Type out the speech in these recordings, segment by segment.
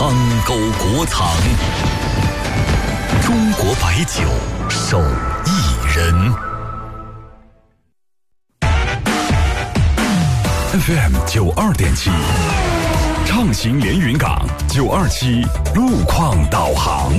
汤沟国藏，中国白酒手艺人。FM 92.7，畅行连云港927路况导航。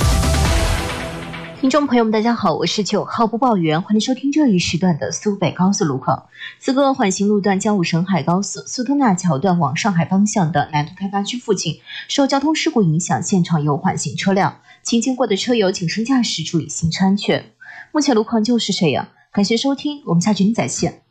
听众朋友们大家好，我是9号播报员，欢迎收听这一时段的苏北高速路况。此刻缓行路段江武沈海高速苏通纳桥段往上海方向的南通开发区附近，受交通事故影响，现场有缓行车辆，请经过的车友谨慎驾驶，注意行车安全。目前路况就是这样，感谢收听，我们下集再见。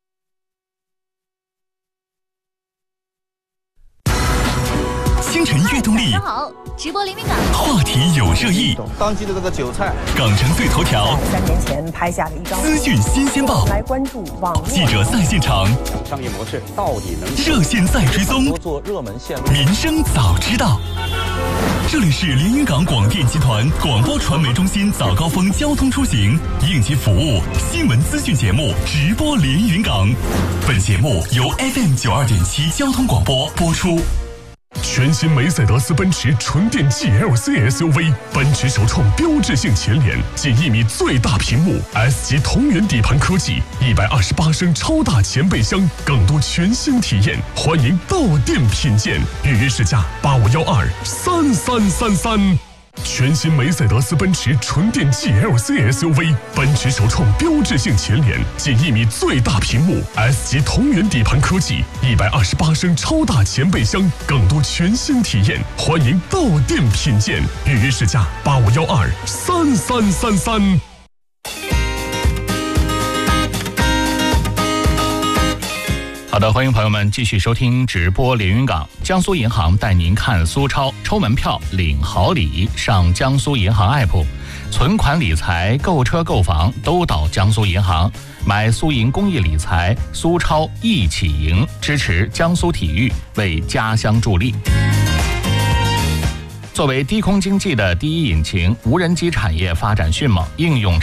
星辰悦动力， 大家好，直播连云港， 话题有热议， 当季的这个韭菜， 港城最头条 3年前拍下的一张资讯新鲜报， 来关注网络记者在现场， 商业模式到底能热线在追踪， 多做热门线路， 民生早知道。这里是连云港广电集团广播传媒中心早高峰交通出行应急服务新闻资讯节目直播连云港，本节目由 FM 92.7交通广播播出。全新梅赛德斯奔驰纯电 GLC SUV， 奔驰首创标志性前脸，近1米最大屏幕 ，S 级同源底盘科技，128升超大前备箱，更多全新体验，欢迎到店品鉴，预约试驾85123333。全新梅赛德斯奔驰纯电 GLC SUV， 奔驰首创标志性前脸，近1米最大屏幕 ，S 级同源底盘科技，128升超大前备箱，更多全新体验，欢迎到店品鉴，预约试驾85123333。好的，欢迎朋友们继续收听直播连云港。江苏银行带您看苏超，抽门票领好礼，上江苏银行 app， 存款理财、购车购房都到江苏银行，买苏银公益理财，苏超一起赢，支持江苏体育，为家乡助力。作为低空经济的第一引擎，无人机产业发展迅猛，应用